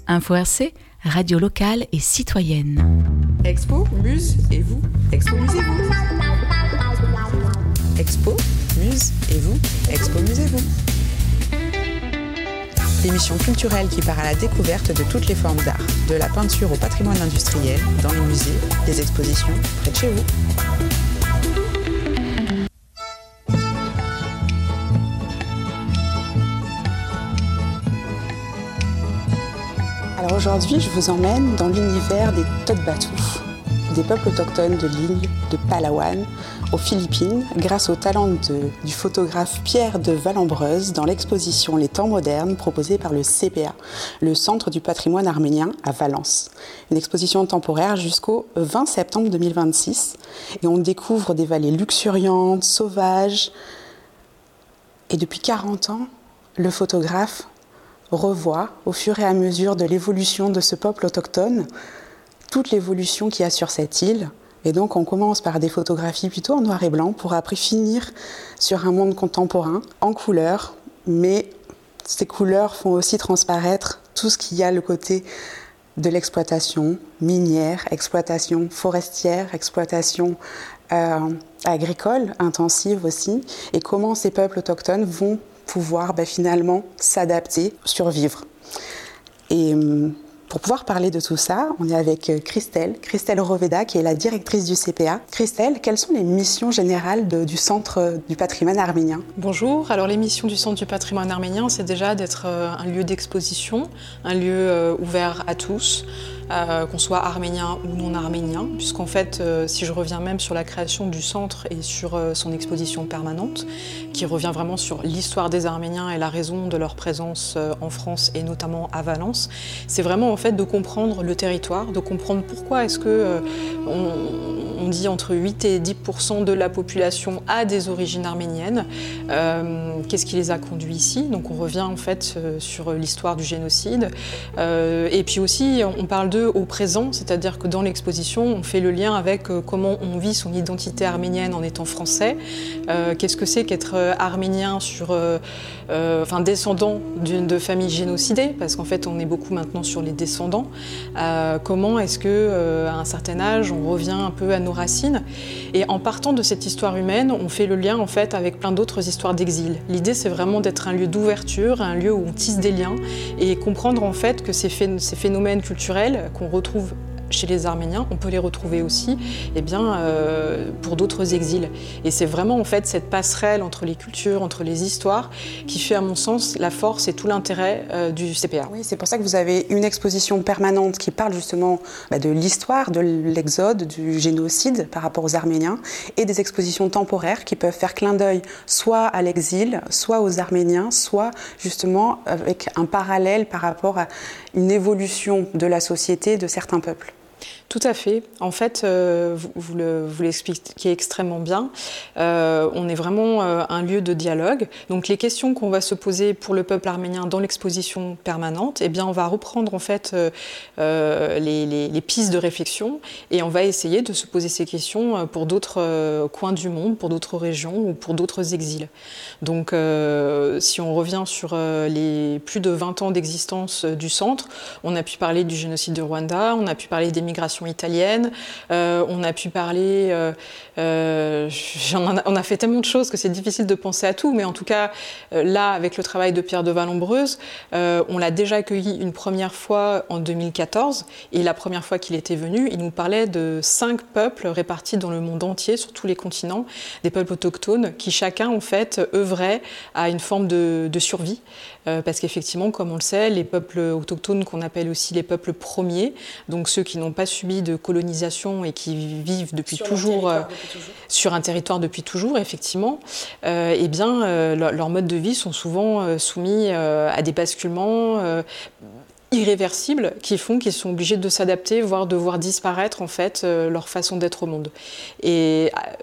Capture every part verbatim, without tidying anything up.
Info R C, radio locale et citoyenne. Expo, Muse et vous. Expo, musez-vous. Expo, Muse et vous. Expo, musez-vous. L'émission culturelle qui part à la découverte de toutes les formes d'art, de la peinture au patrimoine industriel, dans les musées, les expositions, près de chez vous. Alors aujourd'hui, je vous emmène dans l'univers des Totbatu, des peuples autochtones de l'île de Palawan, aux Philippines, grâce au talent de, du photographe Pierre de Valambreuse dans l'exposition Les Temps modernes proposée par le C P A, le Centre du patrimoine arménien à Valence. Une exposition temporaire jusqu'au vingt septembre deux mille vingt-six. Et on découvre des vallées luxuriantes, sauvages. Et depuis quarante ans, le photographe revoit, au fur et à mesure de l'évolution de ce peuple autochtone, toute l'évolution qu'il y a sur cette île. Et donc on commence par des photographies plutôt en noir et blanc pour après finir sur un monde contemporain en couleur, mais ces couleurs font aussi transparaître tout ce qu'il y a le côté de l'exploitation minière, exploitation forestière, exploitation euh, agricole intensive aussi, et comment ces peuples autochtones vont pouvoir ben, finalement s'adapter, survivre. Et pour pouvoir parler de tout ça, on est avec Christelle, Christelle Roveda, qui est la directrice du C P A. Christelle, quelles sont les missions générales de, du Centre du patrimoine arménien ? Bonjour, alors les missions du Centre du patrimoine arménien, c'est déjà d'être un lieu d'exposition, un lieu ouvert à tous, Euh, qu'on soit arménien ou non arménien, puisqu'en fait, euh, si je reviens même sur la création du centre et sur euh, son exposition permanente, qui revient vraiment sur l'histoire des Arméniens et la raison de leur présence euh, en France et notamment à Valence, c'est vraiment en fait de comprendre le territoire, de comprendre pourquoi est-ce que euh, on, on dit entre huit et dix pour cent de la population a des origines arméniennes, euh, qu'est-ce qui les a conduits ici, donc on revient en fait euh, sur l'histoire du génocide, euh, et puis aussi on parle de au présent, c'est-à-dire que dans l'exposition, on fait le lien avec euh, comment on vit son identité arménienne en étant français, euh, qu'est-ce que c'est qu'être euh, arménien sur, euh, euh, enfin descendant d'une de famille génocidée, parce qu'en fait on est beaucoup maintenant sur les descendants, euh, comment est-ce que euh, à un certain âge on revient un peu à nos racines, et en partant de cette histoire humaine, on fait le lien en fait avec plein d'autres histoires d'exil. L'idée c'est vraiment d'être un lieu d'ouverture, un lieu où on tisse des liens, et comprendre en fait que ces, phé- ces phénomènes culturels qu'on retrouve chez les Arméniens, on peut les retrouver aussi eh bien, euh, pour d'autres exils. Et c'est vraiment en fait cette passerelle entre les cultures, entre les histoires, qui fait à mon sens la force et tout l'intérêt euh, du C P A. Oui, c'est pour ça que vous avez une exposition permanente qui parle justement bah, de l'histoire, de l'exode, du génocide par rapport aux Arméniens, et des expositions temporaires qui peuvent faire clin d'œil soit à l'exil, soit aux Arméniens, soit justement avec un parallèle par rapport à une évolution de la société de certains peuples. Tout à fait. En fait, euh, vous, vous, le, vous l'expliquez extrêmement bien. Euh, on est vraiment euh, un lieu de dialogue. Donc, les questions qu'on va se poser pour le peuple arménien dans l'exposition permanente, eh bien, on va reprendre en fait euh, euh, les, les, les pistes de réflexion et on va essayer de se poser ces questions pour d'autres euh, coins du monde, pour d'autres régions ou pour d'autres exils. Donc, euh, si on revient sur euh, les plus de vingt ans d'existence euh, du centre, on a pu parler du génocide du Rwanda, on a pu parler des migrations italienne, euh, on a pu parler, euh, euh, on, a, on a fait tellement de choses que c'est difficile de penser à tout, mais en tout cas, euh, là, avec le travail de Pierre de Valambreuse, euh, on l'a déjà accueilli une première fois en deux mille quatorze, et la première fois qu'il était venu, il nous parlait de cinq peuples répartis dans le monde entier, sur tous les continents, des peuples autochtones, qui chacun, en fait, œuvrait à une forme de, de survie, euh, parce qu'effectivement, comme on le sait, les peuples autochtones qu'on appelle aussi les peuples premiers, donc ceux qui n'ont pas subi de colonisation et qui vivent depuis sur toujours, euh, depuis toujours sur un territoire depuis toujours, effectivement, euh, eh bien, euh, leurs leur modes de vie sont souvent euh, soumis euh, à des basculements euh, irréversibles qui font qu'ils sont obligés de s'adapter, voire de voir disparaître en fait euh, leur façon d'être au monde. Et euh,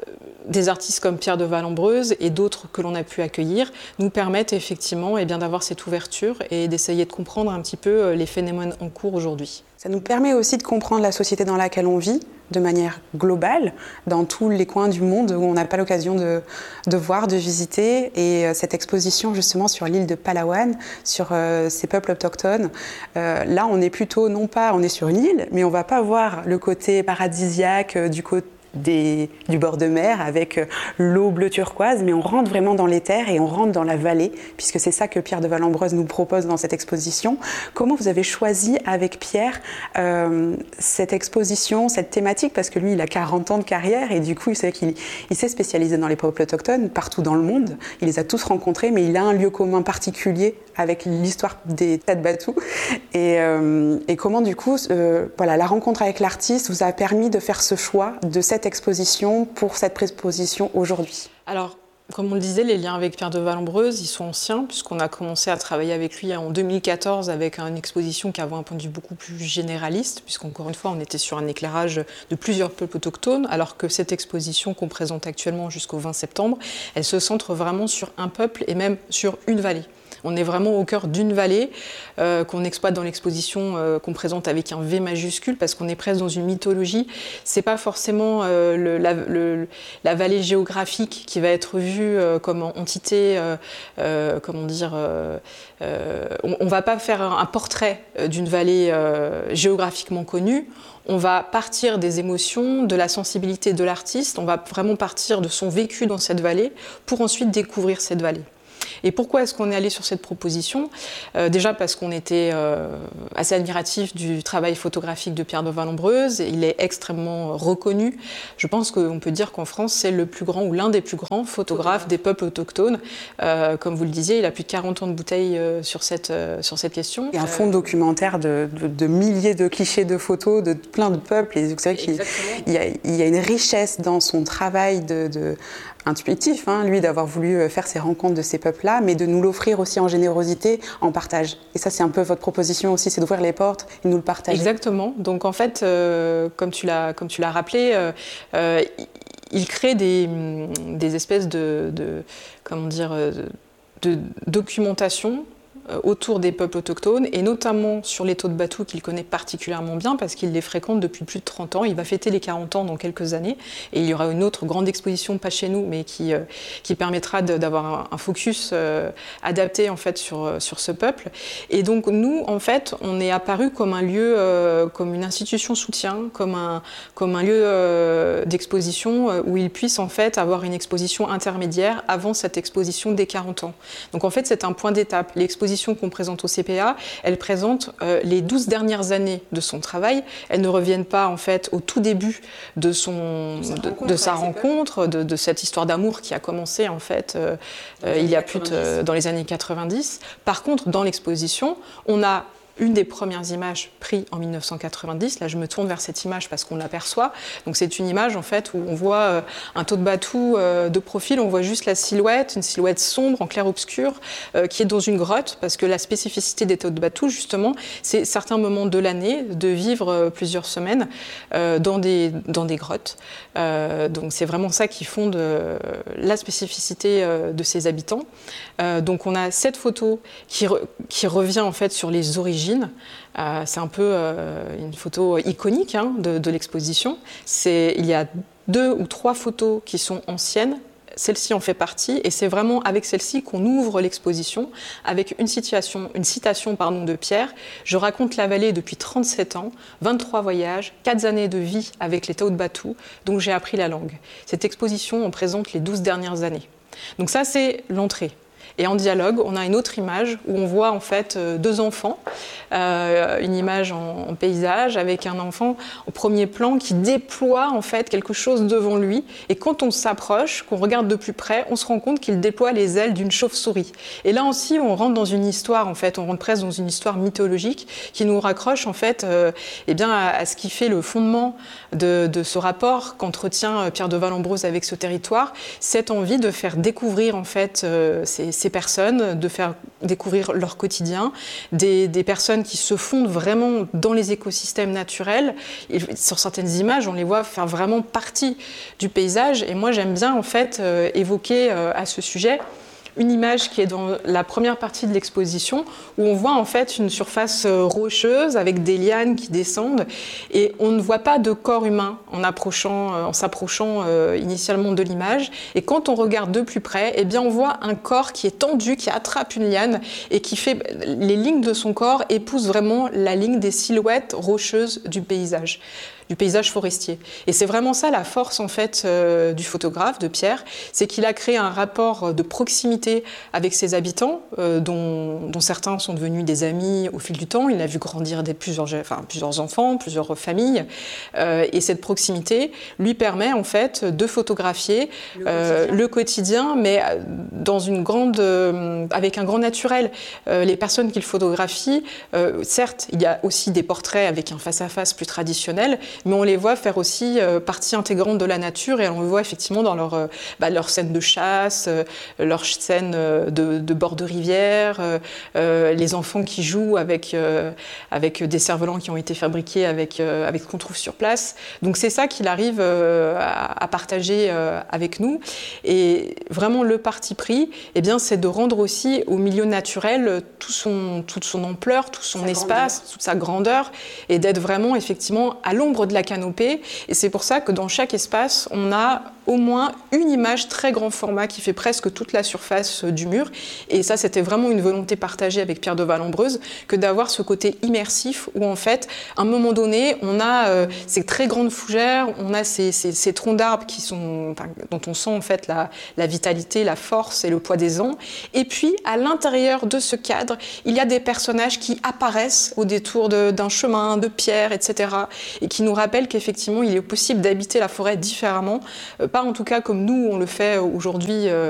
des artistes comme Pierre de Vallombreuse et d'autres que l'on a pu accueillir nous permettent effectivement eh bien, d'avoir cette ouverture et d'essayer de comprendre un petit peu les phénomènes en cours aujourd'hui. Ça nous permet aussi de comprendre la société dans laquelle on vit de manière globale, dans tous les coins du monde où on n'a pas l'occasion de, de voir, de visiter. Et cette exposition justement sur l'île de Palawan, sur euh, ces peuples autochtones, euh, là on est plutôt, non pas on est sur une île, mais on ne va pas voir le côté paradisiaque euh, du côté Des, du bord de mer avec l'eau bleu turquoise, mais on rentre vraiment dans les terres et on rentre dans la vallée, puisque c'est ça que Pierre de Vallombreuse nous propose dans cette exposition. Comment vous avez choisi avec Pierre euh, cette exposition, cette thématique, parce que lui il a quarante ans de carrière et du coup il, sait qu'il, il s'est spécialisé dans les peuples autochtones partout dans le monde, il les a tous rencontrés, mais il a un lieu commun particulier avec l'histoire des Tadbatu. Et, euh, et comment du coup euh, voilà, la rencontre avec l'artiste vous a permis de faire ce choix de cette exposition pour cette exposition aujourd'hui? Alors, comme on le disait, les liens avec Pierre de Vallombreuse, ils sont anciens, puisqu'on a commencé à travailler avec lui en deux mille quatorze avec une exposition qui avait un point de vue beaucoup plus généraliste, puisqu'encore une fois, on était sur un éclairage de plusieurs peuples autochtones, alors que cette exposition qu'on présente actuellement jusqu'au vingt septembre, elle se centre vraiment sur un peuple et même sur une vallée. On est vraiment au cœur d'une vallée euh, qu'on exploite dans l'exposition, euh, qu'on présente avec un V majuscule, parce qu'on est presque dans une mythologie. C'est pas forcément euh, le, la, le, la vallée géographique qui va être vue euh, comme entité, euh, euh, comment dire, euh, euh, on, on va pas faire un, un portrait d'une vallée euh, géographiquement connue. On va partir des émotions, de la sensibilité de l'artiste. On va vraiment partir de son vécu dans cette vallée pour ensuite découvrir cette vallée. Et pourquoi est-ce qu'on est allé sur cette proposition ? euh, Déjà parce qu'on était euh, assez admiratif du travail photographique de Pierre de Vallombreuse. Il est extrêmement reconnu. Je pense qu'on peut dire qu'en France, c'est le plus grand ou l'un des plus grands photographes des peuples autochtones. Euh, comme vous le disiez, il a plus de quarante ans de bouteille euh, sur, cette, euh, sur cette question. Il y a un fonds documentaire de, de, de milliers de clichés de photos de plein de peuples. Et c'est vrai qu'il il y a, il y a une richesse dans son travail de... de intuitif, hein, lui, d'avoir voulu faire ces rencontres de ces peuples-là, mais de nous l'offrir aussi en générosité, en partage. Et ça, c'est un peu votre proposition aussi, c'est d'ouvrir les portes et de nous le partager. Exactement. Donc, en fait, euh, comme tu l'as, comme tu l'as rappelé, euh, euh, il crée des, des espèces de, de, comment dire, de documentation autour des peuples autochtones, et notamment sur les Tadbatu qu'il connaît particulièrement bien parce qu'il les fréquente depuis plus de trente ans. Il va fêter les quarante ans dans quelques années, et il y aura une autre grande exposition, pas chez nous, mais qui, euh, qui permettra de, d'avoir un, un focus euh, adapté en fait sur, sur ce peuple. Et donc nous, en fait, on est apparu comme un lieu, euh, comme une institution soutien, comme un, comme un lieu euh, d'exposition euh, où il puisse en fait avoir une exposition intermédiaire avant cette exposition des quarante ans. Donc en fait, c'est un point d'étape. L'exposition qu'on présente au C P A, elle présente euh, les douze dernières années de son travail. Elles ne reviennent pas en fait au tout début de, son, de, de, de sa rencontre, de, de cette histoire d'amour qui a commencé en fait euh, euh, il y a plus de, euh, dans les années quatre-vingt-dix. Par contre, dans l'exposition, on a une des premières images prises en mille neuf cent quatre-vingt-dix. Là, je me tourne vers cette image parce qu'on l'aperçoit. Donc, c'est une image en fait où on voit euh, un Tadbatu euh, de profil. On voit juste la silhouette, une silhouette sombre en clair-obscur euh, qui est dans une grotte, parce que la spécificité des Tadbatu, justement, c'est certains moments de l'année de vivre euh, plusieurs semaines euh, dans des dans des grottes. Euh, donc, c'est vraiment ça qui fonde euh, la spécificité euh, de ces habitants. Euh, donc, on a cette photo qui re, qui revient en fait sur les origines. Euh, c'est un peu euh, une photo iconique hein, de, de l'exposition. C'est, il y a deux ou trois photos qui sont anciennes. Celle-ci en fait partie, et c'est vraiment avec celle-ci qu'on ouvre l'exposition, avec une, situation, une citation pardon, de Pierre. « Je raconte la vallée depuis trente-sept ans, vingt-trois voyages, quatre années de vie avec les Tadbatu, dont j'ai appris la langue. » Cette exposition en présente les douze dernières années. Donc ça, c'est l'entrée. Et en dialogue, on a une autre image où on voit en fait deux enfants, euh, une image en, en paysage avec un enfant au premier plan qui déploie en fait quelque chose devant lui. Et quand on s'approche, qu'on regarde de plus près, on se rend compte qu'il déploie les ailes d'une chauve-souris. Et là aussi, on rentre dans une histoire en fait, on rentre presque dans une histoire mythologique qui nous raccroche en fait, euh, eh bien à, à ce qui fait le fondement de, de ce rapport qu'entretient Pierre de Vallombreuse avec ce territoire, cette envie de faire découvrir en fait euh, ces ces personnes, de faire découvrir leur quotidien, des, des personnes qui se fondent vraiment dans les écosystèmes naturels. Et sur certaines images, on les voit faire vraiment partie du paysage. Et moi, j'aime bien en fait euh, évoquer euh, à ce sujet une image qui est dans la première partie de l'exposition, où on voit en fait une surface rocheuse avec des lianes qui descendent, et on ne voit pas de corps humain en approchant, en s'approchant euh, initialement de l'image. Et quand on regarde de plus près, eh bien on voit un corps qui est tendu, qui attrape une liane et qui fait les lignes de son corps épousent vraiment la ligne des silhouettes rocheuses du paysage. du paysage forestier. Et c'est vraiment ça la force en fait euh, du photographe, de Pierre, c'est qu'il a créé un rapport de proximité avec ses habitants, euh, dont, dont certains sont devenus des amis au fil du temps. Il a vu grandir des, plusieurs, enfin, plusieurs enfants, plusieurs familles. Euh, et cette proximité lui permet en fait de photographier le quotidien, euh, le quotidien mais dans une grande, euh, avec un grand naturel. Euh, les personnes qu'il photographie, euh, certes, il y a aussi des portraits avec un face-à-face plus traditionnel, mais on les voit faire aussi euh, partie intégrante de la nature, et on le voit effectivement dans leur, euh, bah, leur scène de chasse, euh, leur scène euh, de, de bord de rivière, euh, euh, les enfants qui jouent avec, euh, avec des cerfs-volants qui ont été fabriqués avec, euh, avec ce qu'on trouve sur place. Donc c'est ça qu'il arrive euh, à, à partager euh, avec nous. Et vraiment le parti pris, eh bien, c'est de rendre aussi au milieu naturel tout son, toute son ampleur, tout son sa espace, grandeur. toute sa grandeur, et d'être vraiment effectivement à l'ombre de la canopée. Et c'est pour ça que dans chaque espace, on a au moins une image très grand format qui fait presque toute la surface du mur. Et ça, c'était vraiment une volonté partagée avec Pierre de Vallombreuse, que d'avoir ce côté immersif où, en fait, à un moment donné, on a euh, ces très grandes fougères, on a ces, ces, ces troncs d'arbres qui sont, enfin, dont on sent en fait la, la vitalité, la force et le poids des ans. Et puis, à l'intérieur de ce cadre, il y a des personnages qui apparaissent au détour de, d'un chemin, de pierres, et cetera, et qui nous rappellent qu'effectivement, il est possible d'habiter la forêt différemment, euh, pas en tout cas comme nous, on le fait aujourd'hui euh,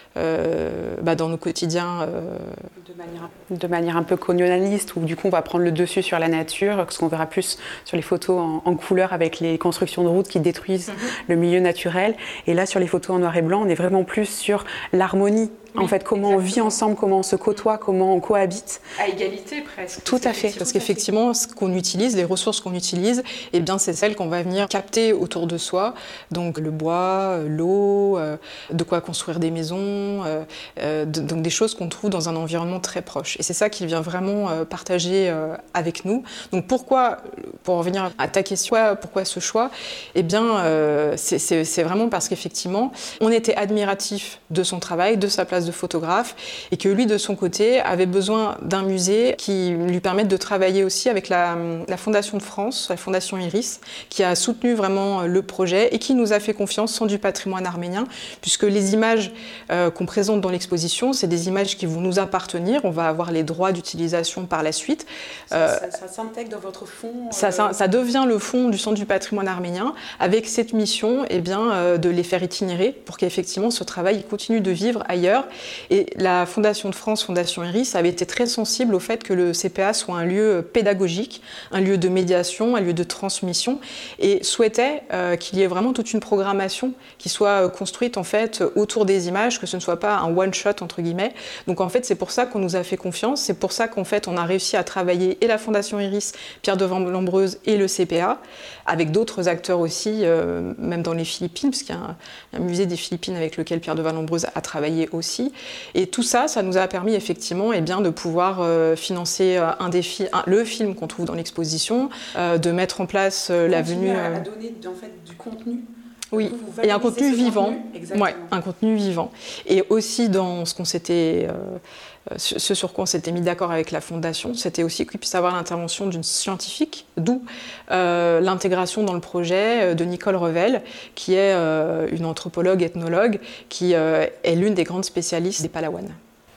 euh, bah dans nos quotidiens. Euh... De, manière, de manière un peu colonialiste, où du coup on va prendre le dessus sur la nature, ce qu'on verra plus sur les photos en, en couleur avec les constructions de routes qui détruisent mm-hmm. le milieu naturel. Et là, sur les photos en noir et blanc, on est vraiment plus sur l'harmonie. Oui, en fait, comment exactement. on vit ensemble, comment on se côtoie, comment on cohabite. À égalité presque. Tout à fait. Parce qu'effectivement, ce qu'on utilise, les ressources qu'on utilise, eh bien, c'est celles qu'on va venir capter autour de soi. Donc le bois, l'eau, euh, de quoi construire des maisons, euh, de, donc des choses qu'on trouve dans un environnement très proche. Et c'est ça qu'il vient vraiment euh, partager euh, avec nous. Donc pourquoi, pour en revenir à ta question, pourquoi ce choix ? Eh bien, euh, c'est, c'est, c'est vraiment parce qu'effectivement, on était admiratif de son travail, de sa place de photographe, et que lui, de son côté, avait besoin d'un musée qui lui permette de travailler aussi avec la, la Fondation de France, la Fondation Iris, qui a soutenu vraiment le projet et qui nous a fait confiance, Centre du patrimoine arménien, puisque les images euh, qu'on présente dans l'exposition, c'est des images qui vont nous appartenir, on va avoir les droits d'utilisation par la suite. Ça, euh, ça, ça s'intègre dans votre fonds euh... ça, ça, ça devient le fonds du Centre du patrimoine arménien, avec cette mission eh bien, euh, de les faire itinérer pour qu'effectivement ce travail continue de vivre ailleurs. Et la Fondation de France, Fondation Iris, avait été très sensible au fait que le C P A soit un lieu pédagogique, un lieu de médiation, un lieu de transmission, et souhaitait euh, qu'il y ait vraiment toute une programmation qui soit construite en fait autour des images, que ce ne soit pas un one-shot entre guillemets. Donc en fait, c'est pour ça qu'on nous a fait confiance, c'est pour ça qu'en fait on a réussi à travailler et la Fondation Iris, Pierre de Vallombreuse et le C P A, avec d'autres acteurs aussi, euh, même dans les Philippines, parce qu'il y a un, un musée des Philippines avec lequel Pierre de Vallombreuse a travaillé aussi. Et tout ça, ça nous a permis effectivement eh bien, de pouvoir euh, financer euh, un des fi- un, le film qu'on trouve dans l'exposition, euh, de mettre en place euh, la venue... Euh... à donner en fait, du contenu. Oui, et un contenu vivant. Contenu, ouais, un contenu vivant. Et aussi dans ce qu'on s'était... Euh, ce sur quoi on s'était mis d'accord avec la Fondation, c'était aussi qu'il puisse avoir l'intervention d'une scientifique, d'où euh, l'intégration dans le projet de Nicole Revel, qui est euh, une anthropologue, ethnologue, qui euh, est l'une des grandes spécialistes des Palawan.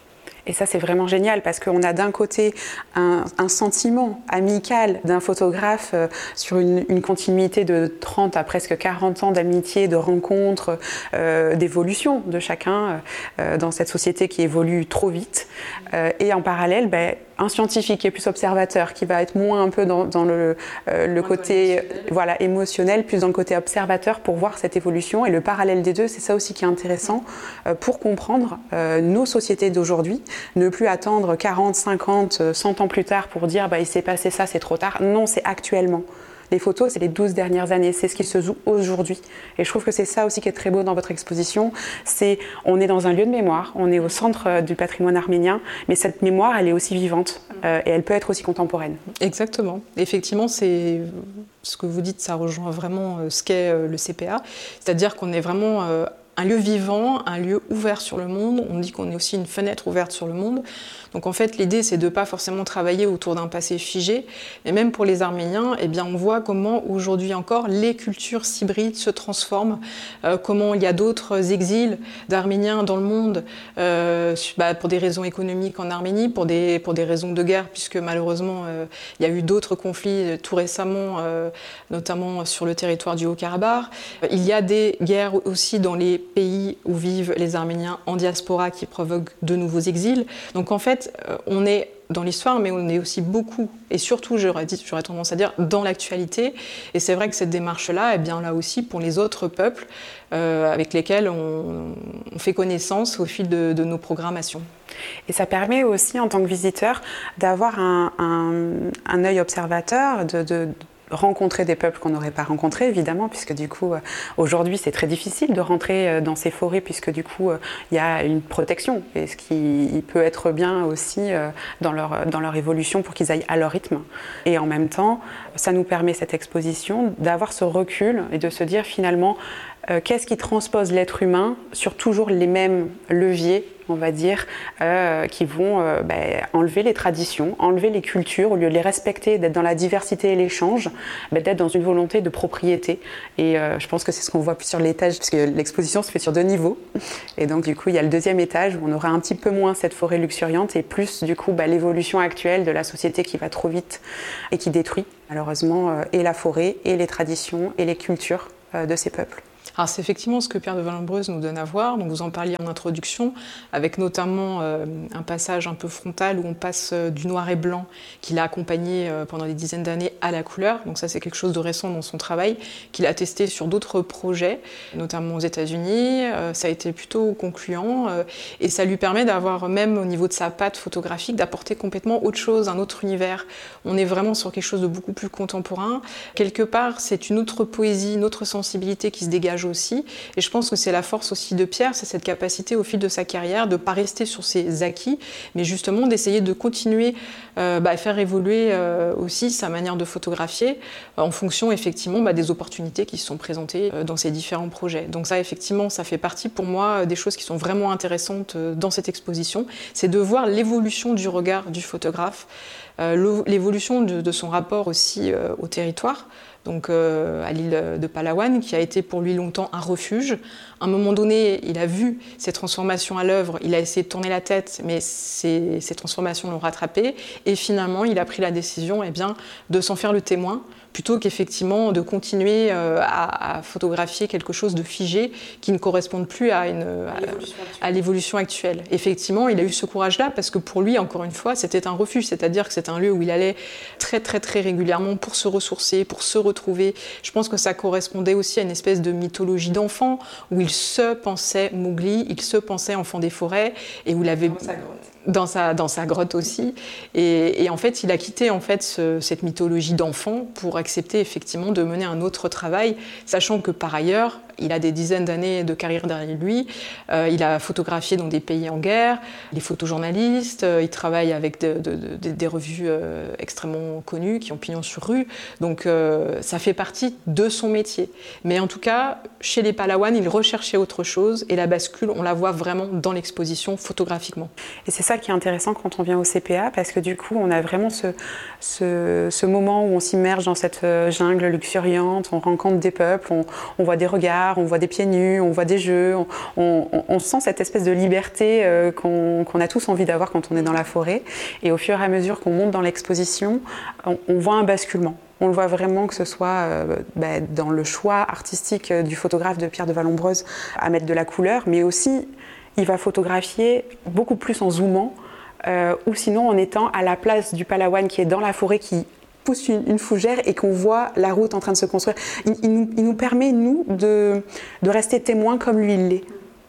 Et ça, c'est vraiment génial parce qu'on a d'un côté un, un sentiment amical d'un photographe euh, sur une, une continuité de trente à presque quarante ans d'amitié, de rencontres, euh, d'évolution de chacun euh, dans cette société qui évolue trop vite. Euh, et en parallèle, ben, un scientifique qui est plus observateur, qui va être moins un peu dans, dans le, euh, le côté émotionnel. Voilà, émotionnel, plus dans le côté observateur pour voir cette évolution. Et le parallèle des deux, c'est ça aussi qui est intéressant euh, pour comprendre euh, nos sociétés d'aujourd'hui. Ne plus attendre quarante, cinquante, cent ans plus tard pour dire bah, il s'est passé ça, c'est trop tard. Non, c'est actuellement. Les photos, c'est les douze dernières années, c'est ce qui se joue aujourd'hui. Et je trouve que c'est ça aussi qui est très beau dans votre exposition. C'est, on est dans un lieu de mémoire, on est au centre du patrimoine arménien, mais cette mémoire, elle est aussi vivante euh, et elle peut être aussi contemporaine. Exactement. Effectivement, c'est ce que vous dites, ça rejoint vraiment ce qu'est le C P A. C'est-à-dire qu'on est vraiment euh, un lieu vivant, un lieu ouvert sur le monde. On dit qu'on est aussi une fenêtre ouverte sur le monde. Donc en fait, l'idée, c'est de ne pas forcément travailler autour d'un passé figé. Et même pour les Arméniens, eh bien, on voit comment aujourd'hui encore les cultures s'hybrident, se transforment, euh, comment il y a d'autres exils d'Arméniens dans le monde, euh, bah, pour des raisons économiques en Arménie, pour des, pour des raisons de guerre, puisque malheureusement, euh, il y a eu d'autres conflits tout récemment, euh, notamment sur le territoire du Haut-Karabakh. Il y a des guerres aussi dans les pays où vivent les Arméniens en diaspora qui provoquent de nouveaux exils. Donc en fait, on est dans l'histoire, mais on est aussi beaucoup, et surtout, j'aurais, dit, j'aurais tendance à dire, dans l'actualité. Et c'est vrai que cette démarche-là, eh bien, là aussi, pour les autres peuples euh, avec lesquels on, on fait connaissance au fil de, de nos programmations. Et ça permet aussi, en tant que visiteur, d'avoir un, un, un œil observateur, de, de rencontrer des peuples qu'on n'aurait pas rencontrés, évidemment, puisque du coup, euh, aujourd'hui, c'est très difficile de rentrer euh, dans ces forêts, puisque du coup, il euh, y a une protection, et ce qui peut être bien aussi euh, dans, leur, dans leur évolution pour qu'ils aillent à leur rythme. Et en même temps, ça nous permet, cette exposition, d'avoir ce recul et de se dire finalement, euh, qu'est-ce qui transpose l'être humain sur toujours les mêmes leviers, on va dire, euh, qui vont euh, bah, enlever les traditions, enlever les cultures, au lieu de les respecter, d'être dans la diversité et l'échange, bah, d'être dans une volonté de propriété. Et euh, je pense que c'est ce qu'on voit plus sur l'étage, parce que l'exposition se fait sur deux niveaux. Et donc, du coup, il y a le deuxième étage où on aura un petit peu moins cette forêt luxuriante et plus, du coup, bah, l'évolution actuelle de la société qui va trop vite et qui détruit, malheureusement, euh, et la forêt, et les traditions, et les cultures euh, de ces peuples. Alors c'est effectivement ce que Pierre de Vallombreuse nous donne à voir. Donc vous en parliez en introduction, avec notamment euh, un passage un peu frontal où on passe euh, du noir et blanc qu'il a accompagné euh, pendant des dizaines d'années à la couleur. Donc ça c'est quelque chose de récent dans son travail qu'il a testé sur d'autres projets, notamment aux États-Unis. Euh, ça a été plutôt concluant euh, et ça lui permet d'avoir, même au niveau de sa patte photographique, d'apporter complètement autre chose, un autre univers. On est vraiment sur quelque chose de beaucoup plus contemporain. Quelque part, c'est une autre poésie, une autre sensibilité qui se dégage aussi. Et je pense que c'est la force aussi de Pierre, c'est cette capacité au fil de sa carrière de ne pas rester sur ses acquis, mais justement d'essayer de continuer euh, bah, à faire évoluer euh, aussi sa manière de photographier euh, en fonction effectivement bah, des opportunités qui se sont présentées euh, dans ses différents projets. Donc ça effectivement, ça fait partie pour moi des choses qui sont vraiment intéressantes euh, dans cette exposition, c'est de voir l'évolution du regard du photographe, euh, l'évolution de, de son rapport aussi euh, au territoire. Donc euh, à l'île de Palawan, qui a été pour lui longtemps un refuge. À un moment donné, il a vu ces transformations à l'œuvre, il a essayé de tourner la tête, mais ces, ces transformations l'ont rattrapé. Et finalement, il a pris la décision eh bien, de s'en faire le témoin, plutôt qu'effectivement de continuer euh, à, à photographier quelque chose de figé qui ne corresponde plus à, une, à, à l'évolution actuelle. Effectivement, il a eu ce courage-là parce que pour lui, encore une fois, c'était un refuge, c'est-à-dire que c'est un lieu où il allait très très très régulièrement pour se ressourcer, pour se retrouver. Je pense que ça correspondait aussi à une espèce de mythologie d'enfant où il se pensait Mowgli, il se pensait enfant des forêts et où il avait... Dans sa grotte. Dans sa, dans sa grotte aussi. Et, et en fait, il a quitté en fait, ce, cette mythologie d'enfant pour accepter effectivement de mener un autre travail, sachant que par ailleurs, il a des dizaines d'années de carrière derrière lui. Euh, il a photographié dans des pays en guerre, il est photojournaliste, euh, il travaille avec de, de, de, des revues euh, extrêmement connues qui ont pignon sur rue. Donc euh, ça fait partie de son métier. Mais en tout cas, chez les Palawan, il recherchait autre chose et la bascule, on la voit vraiment dans l'exposition photographiquement. Et c'est ça qui est intéressant quand on vient au C P A, parce que du coup, on a vraiment ce, ce, ce moment où on s'immerge dans cette jungle luxuriante, on rencontre des peuples, on, on voit des regards, on voit des pieds nus, on voit des jeux, on, on, on sent cette espèce de liberté euh, qu'on, qu'on a tous envie d'avoir quand on est dans la forêt. Et au fur et à mesure qu'on monte dans l'exposition, on, on voit un basculement. On le voit vraiment, que ce soit euh, bah, dans le choix artistique du photographe de Pierre de Vallombreuse à mettre de la couleur, mais aussi il va photographier beaucoup plus en zoomant euh, ou sinon en étant à la place du Palawan qui est dans la forêt, qui pousse une, une fougère et qu'on voit la route en train de se construire. Il, il, nous, il nous permet, nous, de, de rester témoins comme lui il l'est.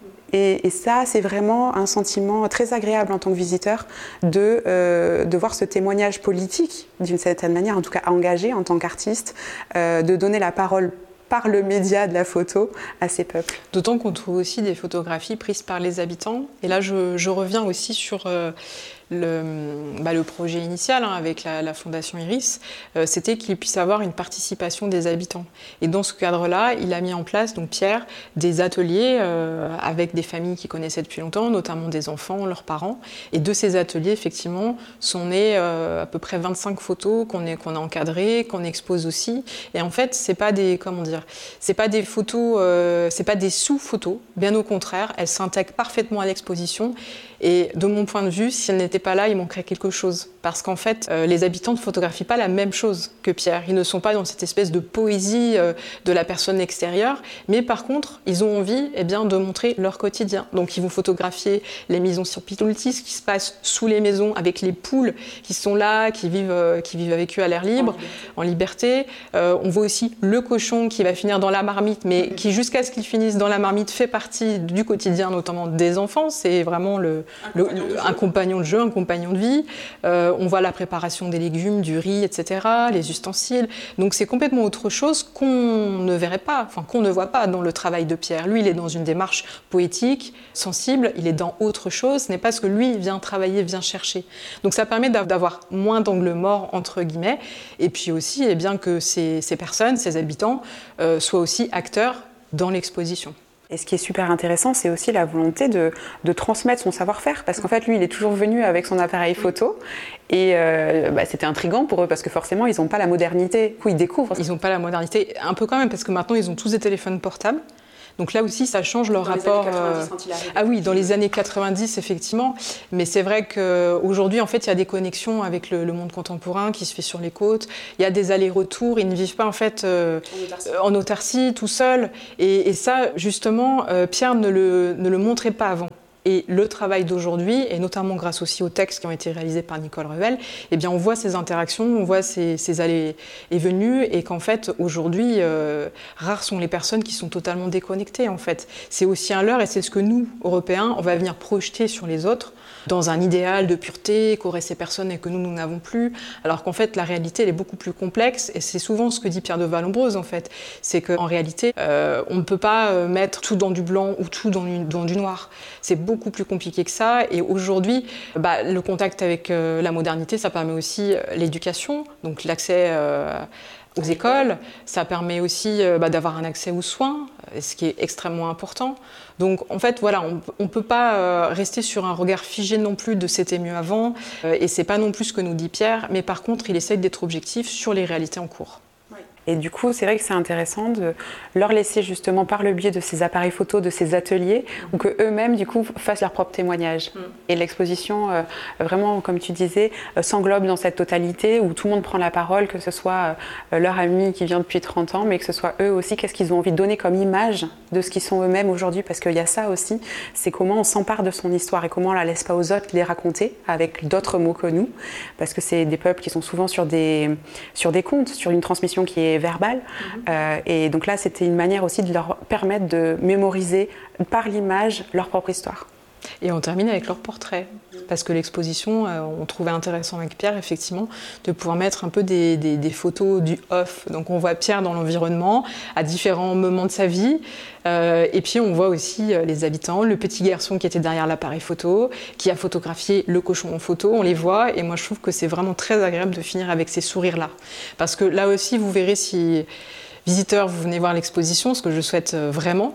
Et, et ça, c'est vraiment un sentiment très agréable en tant que visiteur de, euh, de voir ce témoignage politique, d'une certaine manière, en tout cas engagé en tant qu'artiste, euh, de donner la parole par le média de la photo à ces peuples. D'autant qu'on trouve aussi des photographies prises par les habitants. Et là, je, je reviens aussi sur euh, le, bah, le projet initial hein, avec la, la Fondation Iris. Euh, c'était qu'il puisse avoir une participation des habitants. Et dans ce cadre-là, il a mis en place, donc Pierre, des ateliers euh, avec des familles qui connaissaient depuis longtemps, notamment des enfants, leurs parents. Et de ces ateliers, effectivement, sont nées euh, à peu près vingt-cinq photos qu'on est, qu'on a encadrées, qu'on expose aussi. Et en fait, c'est pas des, comment dire, c'est pas des photos, euh, c'est pas des sous-photos, bien au contraire, elles s'intègrent parfaitement à l'exposition. Et de mon point de vue, si elles n'étaient pas là, il manquerait quelque chose. Parce qu'en fait, euh, les habitants ne photographient pas la même chose que Pierre. Ils ne sont pas dans cette espèce de poésie euh, de la personne extérieure, mais par contre, ils ont envie eh bien, de montrer leur quotidien. Donc ils vont photographier les maisons sur Pitoltis, ce qui se passe sous les maisons, avec les poules qui sont là, qui vivent, euh, qui vivent avec eux à l'air libre, en liberté. En liberté. Euh, on voit aussi le cochon qui va finir dans la marmite, mais qui, jusqu'à ce qu'il finisse dans la marmite, fait partie du quotidien, notamment des enfants. C'est vraiment le, le, le, un compagnon de jeu, un compagnon de vie. Euh, on voit la préparation des légumes, du riz, et cetera, les ustensiles. Donc c'est complètement autre chose qu'on ne verrait pas, enfin qu'on ne voit pas dans le travail de Pierre. Lui, il est dans une démarche poétique, sensible, il est dans autre chose. Ce n'est pas ce que lui vient travailler, vient chercher. Donc ça permet d'avoir moins d'angles morts, entre guillemets, et puis aussi eh bien, que ces, ces personnes, ces habitants, euh, soient aussi acteurs dans l'exposition. Et ce qui est super intéressant, c'est aussi la volonté de, de transmettre son savoir-faire. Parce qu'en fait, lui, il est toujours venu avec son appareil photo. Et euh, bah, c'était intriguant pour eux, parce que forcément, ils n'ont pas la modernité. Du coup, ils découvrent. Ils n'ont pas la modernité, un peu quand même, parce que maintenant, ils ont tous des téléphones portables. Donc là aussi, ça change leur dans rapport. Les années quatre-vingt-dix, quand il arrive. Ah oui, dans les années quatre-vingt-dix, effectivement. Mais c'est vrai qu'aujourd'hui, en fait, il y a des connexions avec le, le monde contemporain qui se fait sur les côtes. Il y a des allers-retours. Ils ne vivent pas en fait euh, en, autarcie. en autarcie, tout seuls. Et, et ça, justement, euh, Pierre ne le, ne le montrait pas avant. Et le travail d'aujourd'hui, et notamment grâce aussi aux textes qui ont été réalisés par Nicole Revel, eh bien on voit ces interactions, on voit ces, ces allées et venues, et qu'en fait, aujourd'hui, euh, rares sont les personnes qui sont totalement déconnectées, en fait. C'est aussi un leurre, et c'est ce que nous, Européens, on va venir projeter sur les autres, dans un idéal de pureté qu'auraient ces personnes et que nous, nous n'avons plus, alors qu'en fait, la réalité, elle est beaucoup plus complexe, et c'est souvent ce que dit Pierre de Vallombreuse, en fait. C'est qu'en réalité, euh, on ne peut pas mettre tout dans du blanc ou tout dans, une, dans du noir. C'est beaucoup plus compliqué que ça, et aujourd'hui, bah, le contact avec euh, la modernité, ça permet aussi euh, l'éducation, donc l'accès euh, aux écoles, ça permet aussi euh, bah, d'avoir un accès aux soins, ce qui est extrêmement important. Donc en fait, voilà, on ne peut pas euh, rester sur un regard figé non plus de c'était mieux avant, euh, et c'est pas non plus ce que nous dit Pierre, mais par contre, il essaye d'être objectif sur les réalités en cours. Et du coup, c'est vrai que c'est intéressant de leur laisser justement par le biais de ces appareils photos, de ces ateliers, mmh. ou qu'eux-mêmes, du coup, fassent leur propre témoignage. Mmh. Et l'exposition, euh, vraiment, comme tu disais, euh, s'englobe dans cette totalité où tout le monde prend la parole, que ce soit euh, leur ami qui vient depuis trente ans, mais que ce soit eux aussi, qu'est-ce qu'ils ont envie de donner comme image de ce qu'ils sont eux-mêmes aujourd'hui, parce qu'il y a ça aussi, c'est comment on s'empare de son histoire et comment on la laisse pas aux autres les raconter avec d'autres mots que nous, parce que c'est des peuples qui sont souvent sur des, sur des contes, sur une transmission qui est verbale. Mmh. Euh, et donc là, c'était une manière aussi de leur permettre de mémoriser par l'image leur propre histoire. Et on termine avec leur portrait, parce que l'exposition, euh, on trouvait intéressant avec Pierre, effectivement, de pouvoir mettre un peu des, des, des photos du off. Donc on voit Pierre dans l'environnement, à différents moments de sa vie, euh, et puis on voit aussi euh, les habitants, le petit garçon qui était derrière l'appareil photo, qui a photographié le cochon en photo, on les voit, et moi je trouve que c'est vraiment très agréable de finir avec ces sourires-là. Parce que là aussi, vous verrez si, visiteurs, vous venez voir l'exposition, ce que je souhaite vraiment,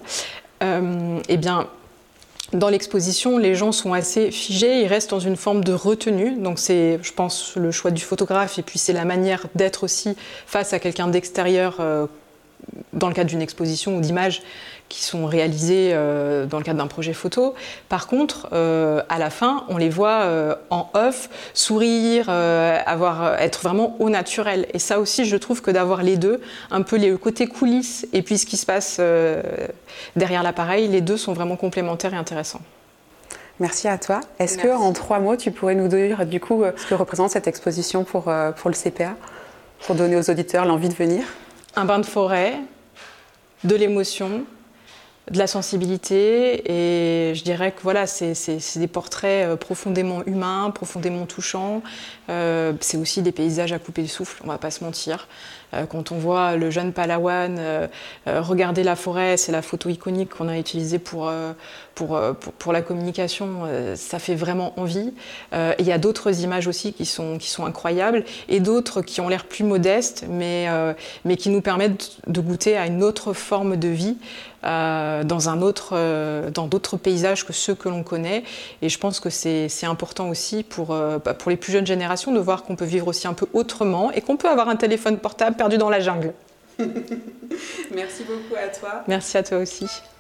euh, eh bien, dans l'exposition, les gens sont assez figés, ils restent dans une forme de retenue. Donc c'est, je pense, le choix du photographe, et puis c'est la manière d'être aussi face à quelqu'un d'extérieur euh, dans le cadre d'une exposition ou d'images qui sont réalisées euh, dans le cadre d'un projet photo. Par contre, euh, à la fin, on les voit euh, en off, sourire, euh, avoir, être vraiment au naturel. Et ça aussi, je trouve que d'avoir les deux, un peu les côtés coulisses et puis ce qui se passe euh, derrière l'appareil, les deux sont vraiment complémentaires et intéressants. Merci à toi. Est-ce qu'en trois mots, tu pourrais nous dire du coup ce que représente cette exposition pour, pour le C P A, pour donner aux auditeurs l'envie de venir? Un bain de forêt, de l'émotion, de la sensibilité, et je dirais que voilà, c'est, c'est, c'est des portraits profondément humains, profondément touchants. Euh, c'est aussi des paysages à couper le souffle, on va pas se mentir. Euh, quand on voit le jeune Palawan euh, euh, regarder la forêt, c'est la photo iconique qu'on a utilisée pour, euh, pour, euh, pour, pour la communication, euh, ça fait vraiment envie. Euh, et il y a d'autres images aussi qui sont, qui sont incroyables, et d'autres qui ont l'air plus modestes, mais, euh, mais qui nous permettent de goûter à une autre forme de vie, Euh, dans un autre, euh, dans d'autres paysages que ceux que l'on connaît. Et je pense que c'est, c'est important aussi pour, euh, pour les plus jeunes générations de voir qu'on peut vivre aussi un peu autrement et qu'on peut avoir un téléphone portable perdu dans la jungle. Merci beaucoup à toi. Merci à toi aussi.